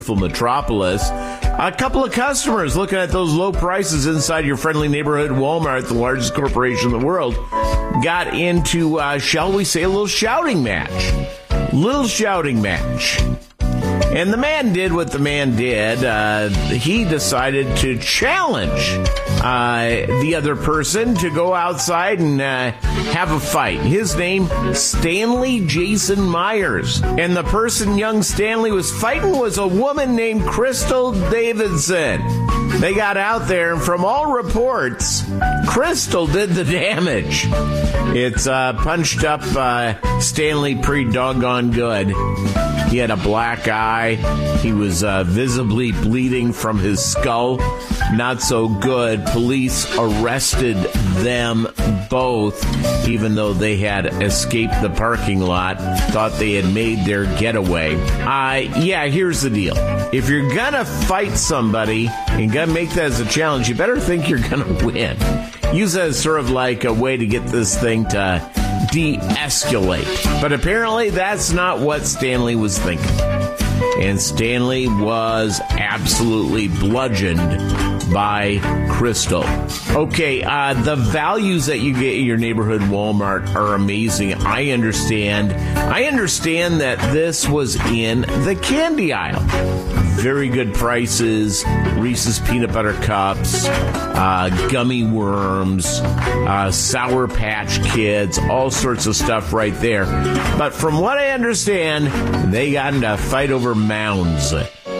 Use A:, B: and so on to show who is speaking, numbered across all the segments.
A: metropolis. A couple of customers looking at those low prices inside your friendly neighborhood Walmart, the largest corporation in the world, got into, shall we say, a little shouting match. And the man did what the man did. He decided to challenge the other person to go outside and have a fight. His name, Stanley Jason Myers. And the person young Stanley was fighting was a woman named Crystal Davidson. They got out there, and from all reports, Crystal did the damage. It's punched up Stanley pretty doggone good. He had a black eye. He was visibly bleeding from his skull. Not so good. Police arrested them both, even though they had escaped the parking lot, thought they had made their getaway. Here's the deal. If you're gonna fight somebody and gonna make that as a challenge, you better think you're gonna win. Use that as sort of like a way to get this thing to de-escalate. But apparently that's not what Stanley was thinking. And Stanley was absolutely bludgeoned by Crystal. Okay, the values that you get at your neighborhood Walmart are amazing. I understand that this was in the candy aisle. Very good prices, Reese's Peanut Butter Cups, gummy worms, Sour Patch Kids, all sorts of stuff right there. But from what I understand, they got into a fight over Mounds,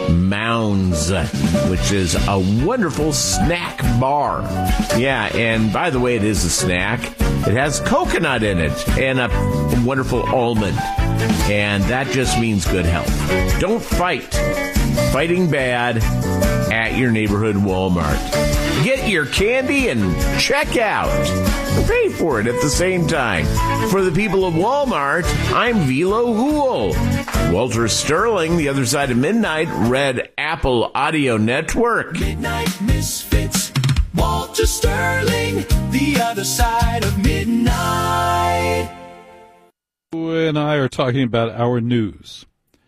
A: which is a wonderful snack bar. Yeah, and by the way, it is a snack. It has coconut in it and a wonderful almond. And that just means good health. Don't fight. Fighting bad at your neighborhood Walmart. Get your candy and check out. Pay for it at the same time. For the people of Walmart, I'm Velo Hool. Walter Sterling, The Other Side of Midnight, Red Apple Audio Network.
B: Midnight Misfits, Walter Sterling, The Other Side of Midnight.
C: You and I are talking about our news.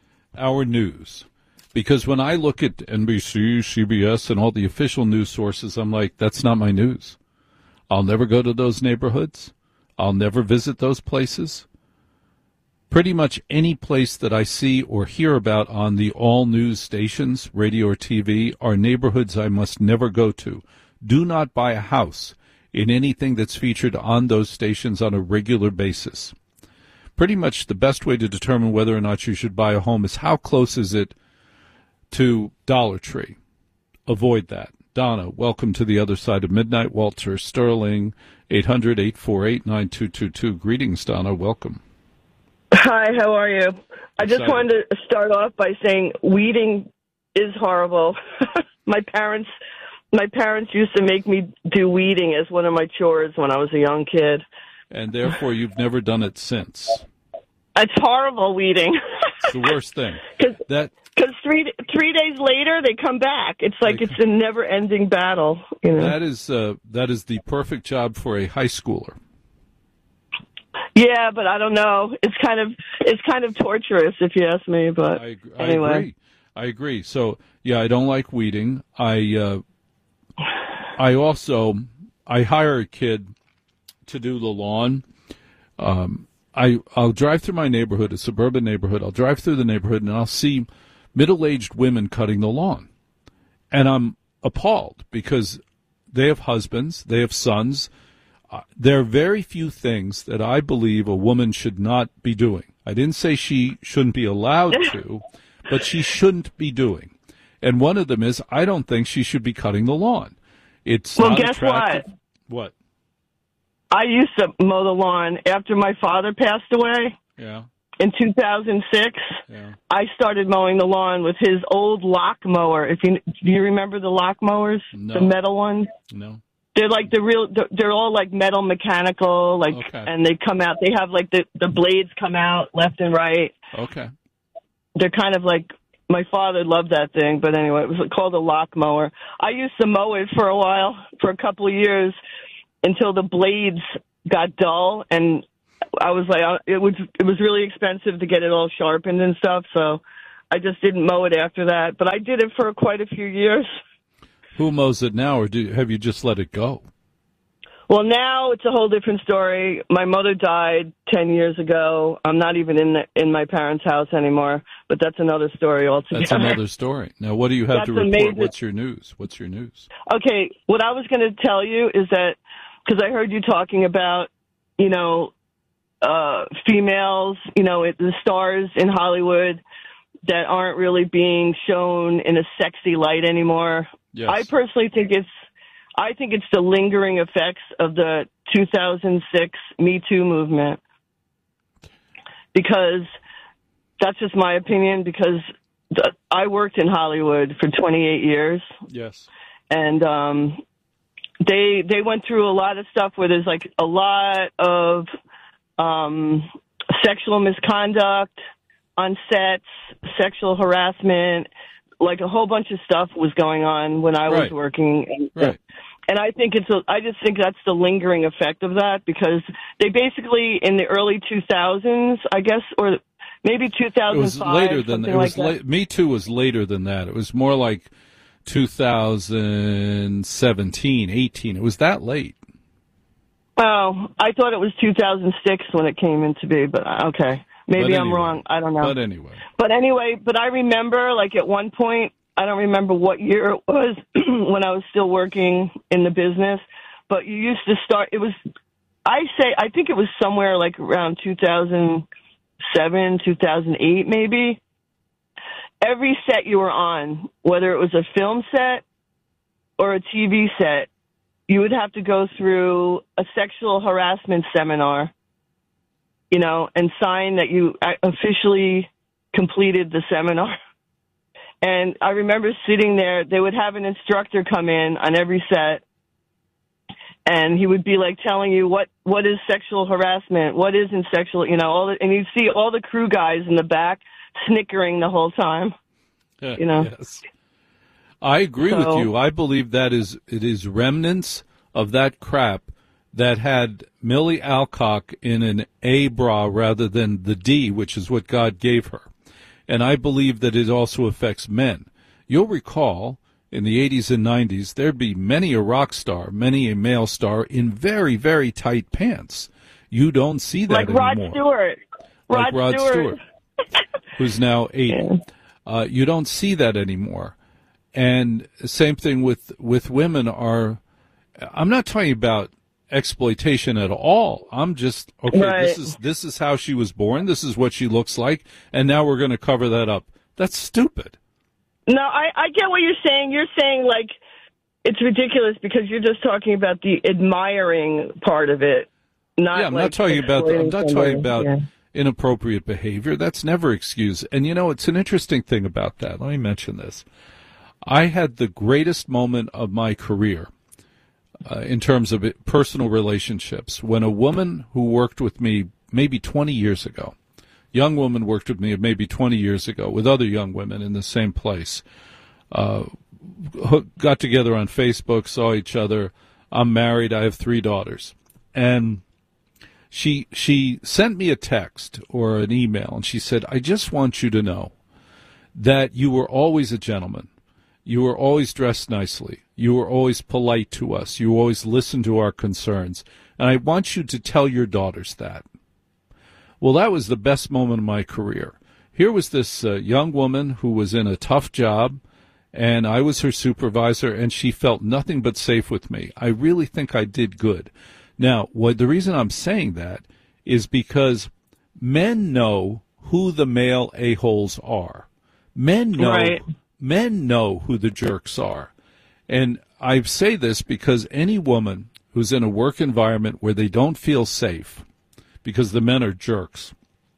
C: Because when I look at NBC, CBS, and all the official news sources, I'm like, that's not my news. I'll never go to those neighborhoods. I'll never visit those places. Pretty much any place that I see or hear about on the all news stations, radio or TV, are neighborhoods I must never go to. Do not buy a house in anything that's featured on those stations on a regular basis. Pretty much the best way to determine whether or not you should buy a home is how close is it to Dollar Tree. Avoid that. Donna, welcome to The Other Side of Midnight. Walter Sterling, 800-848-9222. Greetings, Donna. Welcome.
D: Hi, how are you? I just wanted to start off by saying weeding is horrible. My parents used to make me do weeding as one of my chores when I was a young kid.
C: And therefore, you've never done it since.
D: It's horrible, weeding.
C: It's the worst thing.
D: Because 3 days later, they come back. It's like it's a never-ending battle. You know?
C: That is the perfect job for a high schooler.
D: Yeah, but I don't know. It's kind of torturous, if you ask me. But anyway,
C: I agree. So yeah, I don't like weeding. I hire a kid to do the lawn. I'll drive through my neighborhood, a suburban neighborhood. I'll drive through the neighborhood and I'll see middle-aged women cutting the lawn. And I'm appalled because they have husbands, they have sons. There are very few things that I believe a woman should not be doing. I didn't say she shouldn't be allowed to, but she shouldn't be doing. And one of them is I don't think she should be cutting the lawn. It's
D: well,
C: not
D: guess
C: attractive.
D: What? I used to mow the lawn after my father passed away.
C: Yeah.
D: In 2006,
C: yeah. I
D: started mowing the lawn with his old lock mower. Do you remember the lock mowers?
C: No.
D: The metal ones?
C: No.
D: They're like they're all like metal mechanical, okay. And they come out, they have like the blades come out left and right.
C: Okay.
D: They're kind of like, my father loved that thing, but anyway, it was called a lock mower. I used to mow it for a while, for a couple of years, until the blades got dull, and I was like, it was really expensive to get it all sharpened and stuff, so I just didn't mow it after that. But I did it for quite a few years.
C: Who mows it now, or have you just let it go?
D: Well, now it's a whole different story. My mother died 10 years ago. I'm not even in my parents' house anymore, but that's another story altogether.
C: That's another story. Now, what do you have to report?
D: Amazing.
C: What's your news?
D: Okay, what I was going to tell you is that, because I heard you talking about, females, the stars in Hollywood that aren't really being shown in a sexy light anymore.
C: Yes.
D: I personally think it's the lingering effects of the 2006 Me Too movement, because that's just my opinion, because I worked in Hollywood for 28 years.
C: Yes.
D: And they went through a lot of stuff where there's like a lot of sexual misconduct on sets, sexual harassment, like a whole bunch of stuff was going on when I was working.
C: Right.
D: And I think I just think that's the lingering effect of that, because they basically, in the early 2000s, I guess, or maybe 2005.
C: It was later than that.
D: Like
C: Me Too was later than that. It was more like 2017, 18. It was that late.
D: Oh, I thought it was 2006 when it came into be, but okay. Maybe I'm wrong. I don't know.
C: But anyway,
D: I remember, like, at one point, I don't remember what year it was when I was still working in the business, but you used to start, I think it was somewhere like around 2007, 2008 maybe. Every set you were on, whether it was a film set or a TV set, you would have to go through a sexual harassment seminar, and sign that you officially completed the seminar. And I remember sitting there, they would have an instructor come in on every set, and he would be like telling you what is sexual harassment, what isn't sexual, and you'd see all the crew guys in the back snickering the whole time.
C: Yes. I agree with you. I believe that it is remnants of that crap that had Millie Alcock in an A bra rather than the D, which is what God gave her. And I believe that it also affects men. You'll recall in the 80s and 90s, there'd be many a rock star, many a male star in very, very tight pants. You don't see that anymore.
D: Rod Stewart.
C: Like Rod Stewart, who's now 80. Yeah. You don't see that anymore. And same thing with women are, I'm not talking about exploitation at all. I'm just, right. This is how she was born. This is what she looks like. And now we're going to cover that up. That's stupid.
D: No, I get what you're saying. You're saying, like, it's ridiculous because you're just talking about the admiring part of it.
C: I'm not talking about inappropriate behavior. That's never excused. And, it's an interesting thing about that. Let me mention this. I had the greatest moment of my career in terms of personal relationships when a woman who worked with me maybe 20 years ago, young woman worked with me maybe 20 years ago with other young women in the same place, got together on Facebook, saw each other. I'm married. I have 3 daughters. And she sent me a text or an email, and she said, I just want you to know that you were always a gentleman. You were always dressed nicely. You were always polite to us. You always listened to our concerns. And I want you to tell your daughters that. Well, that was the best moment of my career. Here was this young woman who was in a tough job, and I was her supervisor, and she felt nothing but safe with me. I really think I did good. Now, the reason I'm saying that is because men know who the male a-holes are. Men know. Right. Men know who the jerks are. And I say this because any woman who's in a work environment where they don't feel safe because the men are jerks,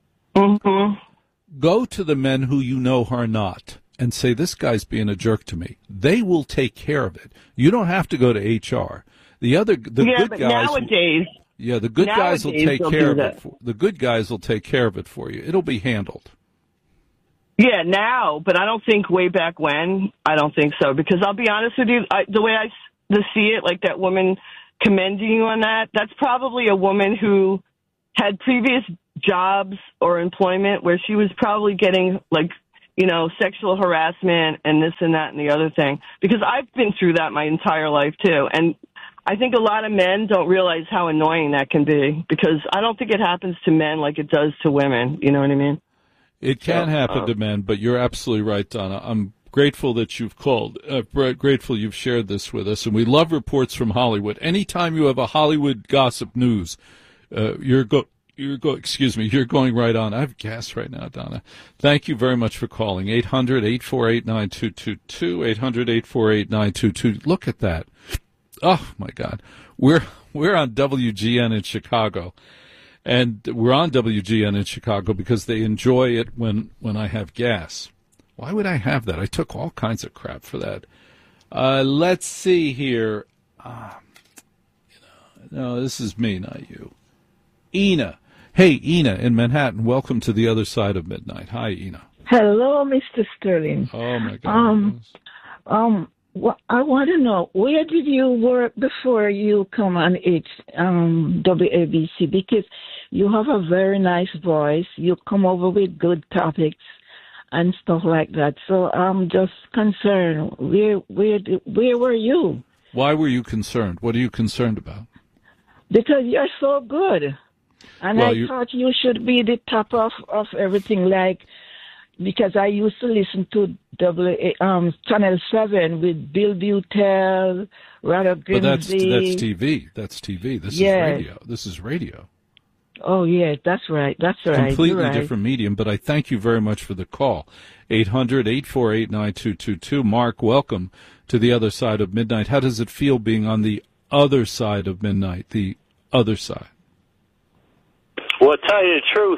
C: go to the men who you know are not and say, this guy's being a jerk to me. They will take care of it. You don't have to go to HR. The good guys
D: nowadays.
C: Yeah, the good guys will take care of it. The good guys will take care of it for you. It'll be handled.
D: Yeah, now, but I don't think way back when. I don't think so, because I'll be honest with you, the way I see it, like that woman commending you on that, that's probably a woman who had previous jobs or employment where she was probably getting like sexual harassment and this and that and the other thing. Because I've been through that my entire life, too. And I think a lot of men don't realize how annoying that can be, because I don't think it happens to men like it does to women. You know what I mean?
C: It can happen to men, but you're absolutely right, Donna. I'm grateful that you've called. Grateful you've shared this with us, and we love reports from Hollywood. Anytime you have a Hollywood gossip news, you're going right on. I have gas right now, Donna. Thank you very much for calling. 800-848-9222, 800-848-9222. Look at that. Oh my God. We're on WGN in Chicago. And we're on WGN in Chicago because they enjoy it when I have gas. Why would I have that? I took all kinds of crap for that. Let's see here. No, this is me, not you. Ina. Hey, Ina in Manhattan. Welcome to the other side of midnight. Hi, Ina.
E: Hello, Mr. Sterling.
C: Oh my God.
E: Well, I want to know, where did you work before you come on WABC? Because you have a very nice voice. You come over with good topics and stuff like that. So I'm just concerned. Where were you?
C: Why were you concerned? What are you concerned about?
E: Because you're so good. And I thought you should be the top of everything, because I used to listen to Channel 7 with Bill Butel, Rada Grimsby.
C: But that's TV. That's TV. This is radio. This is radio.
E: Oh, yeah, that's right.
C: Completely different medium, but I thank you very much for the call. 800-848-9222. Mark, welcome to the other side of midnight. How does it feel being on the other side of midnight, the other side?
F: Well, to tell you the truth,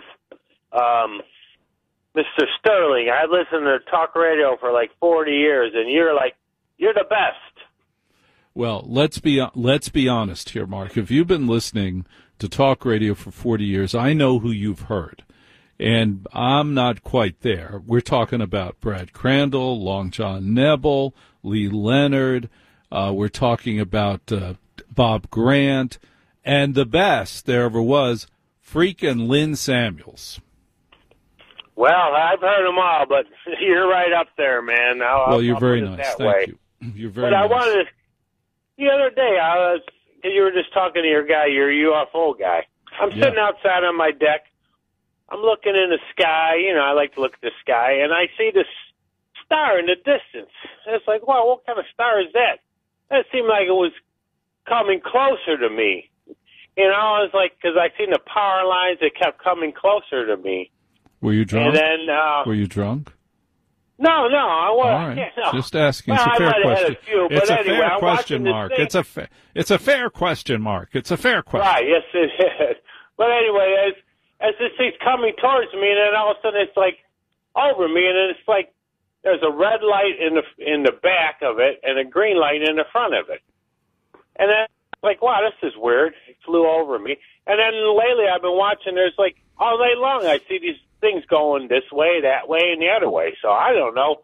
F: Mr. Sterling, I listened to talk radio for like 40 years, and you're the best.
C: Well, let's be honest here, Mark. If you've been listening to talk radio for 40 years, I know who you've heard, and I'm not quite there. We're talking about Brad Crandall, Long John Nebel, Lee Leonard. We're talking about Bob Grant, and the best there ever was, freaking Lynn Samuels.
F: Well, I've heard them all, but you're right up there, man.
C: You're very nice. Thank you. You're very nice.
F: But I wanted to, the other day, you were just talking to your UFO guy. I'm sitting outside on my deck. I'm looking in the sky. I like to look at the sky, and I see this star in the distance. And it's like, wow, what kind of star is that? That seemed like it was coming closer to me. I was like, because I seen the power lines that kept coming closer to me.
C: Were you drunk?
F: And then,
C: were you drunk?
F: No, I wasn't.
C: All right.
F: No.
C: Just asking. It's a fair question. It's a fair question, Mark. It's a fair question, Mark. It's a fair question.
F: Right, yes, it is. But anyway, as this thing's coming towards me, and then all of a sudden it's like over me, and then it's like there's a red light in the back of it and a green light in the front of it. And then like, wow, this is weird. It flew over me. And then lately I've been watching, there's like all day long I see these things going this way, that way, and the other way. So I don't know.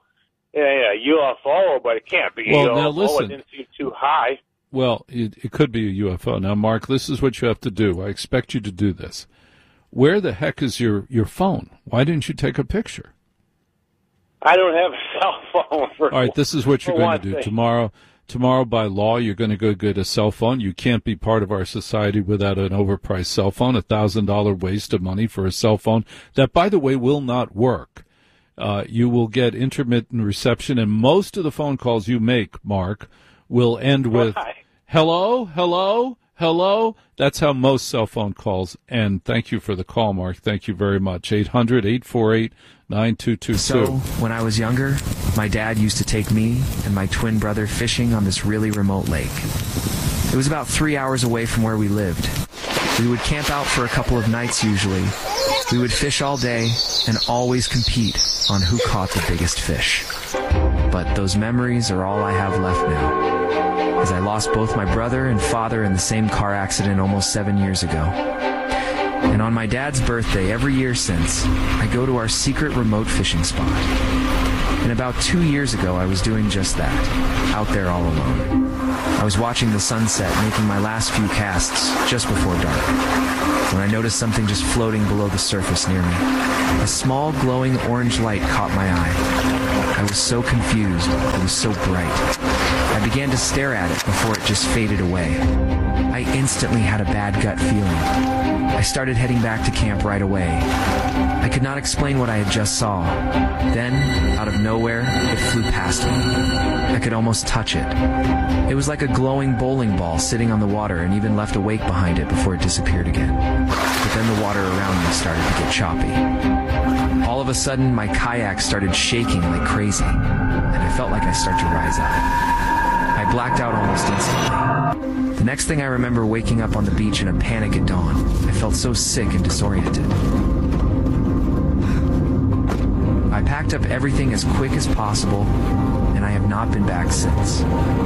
F: UFO, but it can't be UFO.
C: Now listen.
F: It didn't seem too high.
C: Well, it could be a UFO. Now, Mark, this is what you have to do. I expect you to do this. Where the heck is your phone? Why didn't you take a picture?
F: I don't have a cell phone.
C: All right, this is what you're going to do. Tomorrow, by law, you're going to go get a cell phone. You can't be part of our society without an overpriced cell phone, $1,000 waste of money for a cell phone that, by the way, will not work. You will get intermittent reception, and most of the phone calls you make, Mark, will end with, hello, hello, hello. That's how most cell phone calls end. Thank you for the call, Mark. Thank you very much. 800-848-9222.
G: So, when I was younger, my dad used to take me and my twin brother fishing on this really remote lake. It was about 3 hours away from where we lived. We would camp out for a couple of nights usually. We would fish all day and always compete on who caught the biggest fish. But those memories are all I have left now, as I lost both my brother and father in the same car accident almost 7 years ago. And on my dad's birthday every year since, I go to our secret remote fishing spot. And about 2 years ago, I was doing just that, out there all alone. I was watching the sunset, making my last few casts just before dark, when I noticed something just floating below the surface near me. A small glowing orange light caught my eye. I was so confused. It was so bright. I began to stare at it before it just faded away. I instantly had a bad gut feeling. I started heading back to camp right away. I could not explain what I had just saw. Then, out of nowhere, it flew past me. I could almost touch it. It was like a glowing bowling ball sitting on the water and even left a wake behind it before it disappeared again. But then the water around me started to get choppy. All of a sudden, my kayak started shaking like crazy, and I felt like I started to rise up. I blacked out almost instantly. The next thing I remember waking up on the beach in a panic at dawn. I felt so sick and disoriented. I packed up everything as quick as possible, and I have not been back since.